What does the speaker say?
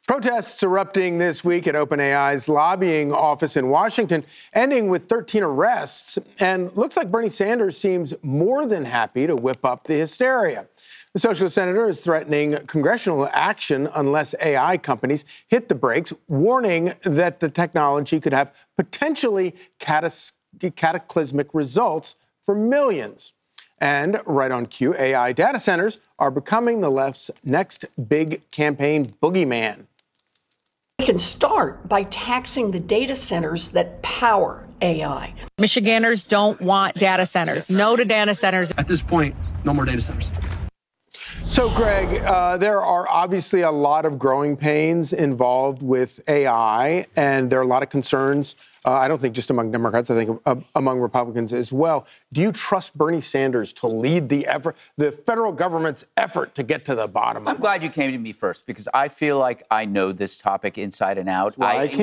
Protests erupting this week at OpenAI's lobbying office in Washington, ending with 13 arrests. And looks like Bernie Sanders seems more than happy to whip up the hysteria. The socialist senator is threatening congressional action unless AI companies hit the brakes, warning that the technology could have potentially cataclysmic results for millions. And right on cue, AI data centers are becoming the left's next big campaign boogeyman. We can start by taxing the data centers that power AI. Michiganders don't want data centers. No to data centers. At this point, no more data centers. So, Greg, there are obviously a lot of growing pains involved with AI, and there are a lot of concerns, I don't think just among Democrats, I think among Republicans as well. Do you trust Bernie Sanders to lead the effort, the federal government's effort to get to the bottom of it? I'm glad you came to me first, because I feel like I know this topic inside and out.